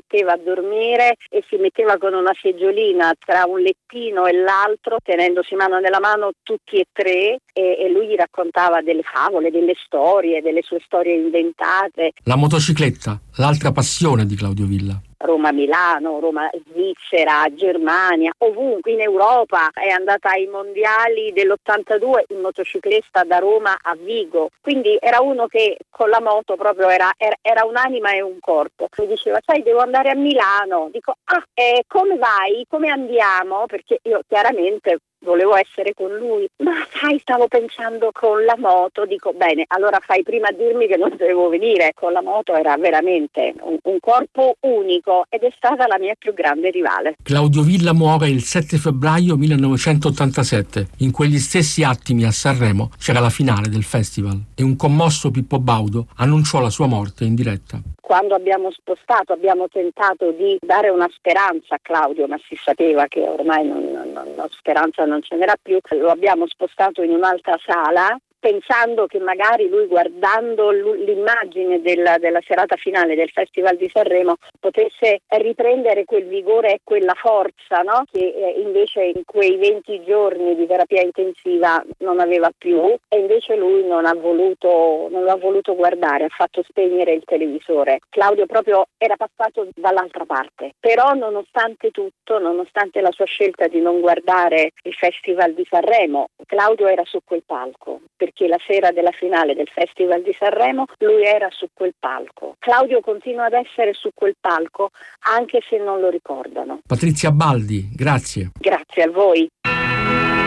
metteva a dormire e si metteva con una seggiolina tra un lettino e l'altro, tenendosi mano nella mano tutti e tre, e lui gli raccontava delle favole, delle storie, delle sue storie inventate. La motocicletta, l'altra passione di Claudio Villa. Roma-Milano, Roma-Svizzera, Germania, ovunque in Europa, è andata ai mondiali dell'82 in motocicletta da Roma a Vigo, quindi era uno che con la moto proprio era un'anima e un corpo. Mi diceva, sai, devo andare a Milano, dico, come vai? Come andiamo? Perché io chiaramente volevo essere con lui, ma sai, stavo pensando con la moto, dico bene, allora fai prima a dirmi che non devo venire. Con la moto era veramente un corpo unico ed è stata la mia più grande rivale. Claudio Villa muore il 7 febbraio 1987. In quegli stessi attimi a Sanremo c'era la finale del festival e un commosso Pippo Baudo annunciò la sua morte in diretta. Quando abbiamo tentato di dare una speranza a Claudio, ma si sapeva che ormai la speranza non ce n'era più, lo abbiamo spostato in un'altra sala, pensando che magari lui, guardando l'immagine della serata finale del Festival di Sanremo, potesse riprendere quel vigore e quella forza, no? Che invece in quei 20 giorni di terapia intensiva non aveva più, e invece lui non l'ha voluto guardare, ha fatto spegnere il televisore. Claudio proprio era passato dall'altra parte, però nonostante tutto, nonostante la sua scelta di non guardare il Festival di Sanremo, Claudio era su quel palco, perché la sera della finale del Festival di Sanremo lui era su quel palco. Claudio continua ad essere su quel palco anche se non lo ricordano. Patrizia Baldi, grazie. Grazie a voi.